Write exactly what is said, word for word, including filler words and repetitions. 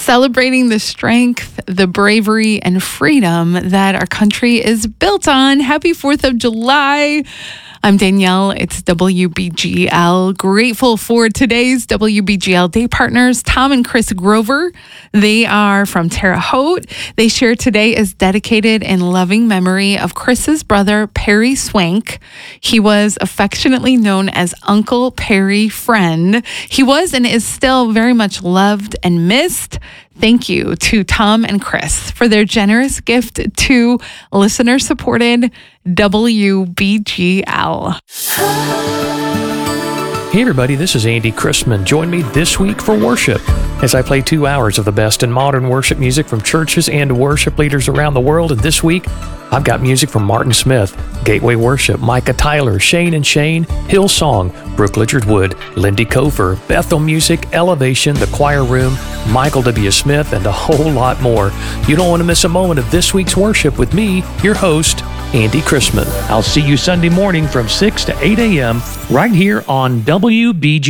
celebrating the strength, the bravery, and freedom that our country is built on. Happy fourth of July. I'm Danielle. It's W B G L. Grateful for today's W B G L day partners, Tom and Chris Grover. They are from Terre Haute. They share today is dedicated in loving memory of Chris's brother, Perry Swank. He was affectionately known as Uncle Perry Friend. He was and is still very much loved and missed. Thank you to Tom and Chris for their generous gift to listener-supported W B G L. Hey everybody, this is Andy Christman. Join me this week for worship as I play two hours of the best in modern worship music from churches and worship leaders around the world. And this week, I've got music from Martin Smith, Gateway Worship, Micah Tyler, Shane and Shane, Hillsong, Brooke Lichard Wood, Lindy Kofer, Bethel Music, Elevation, The Choir Room, Michael W. Smith, and a whole lot more. You don't want to miss a moment of this week's worship with me, your host, Andy Christman. I'll see you Sunday morning from six to eight a.m. right here on W B G.